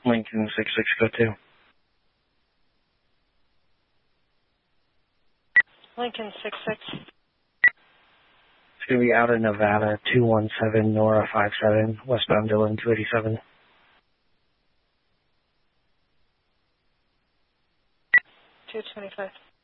Lincoln 66, go to. Lincoln 66. It's going to be out of Nevada, 217 Nora 57, westbound Dillon 287. 225.